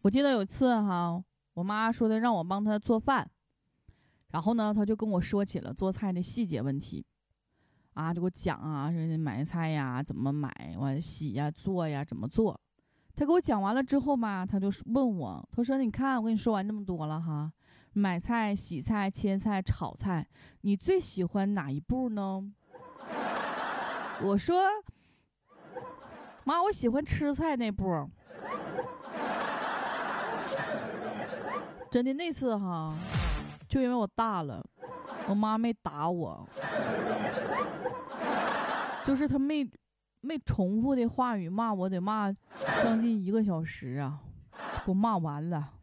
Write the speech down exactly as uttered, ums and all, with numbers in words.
我记得有一次哈，我妈说的让我帮她做饭，然后呢，她就跟我说起了做菜的细节问题，啊，就给我讲啊，说买菜呀怎么买，完洗呀做呀怎么做。她给我讲完了之后嘛，她就问我，她说：“你看，我跟你说完这么多了哈，买菜、洗菜、切菜、炒菜，你最喜欢哪一步呢？”我说：“妈，我喜欢吃菜那步。”真的那次哈，就因为我大了，我妈没打我，就是她没没重复的话语骂我，得骂将近一个小时啊，给我骂完了。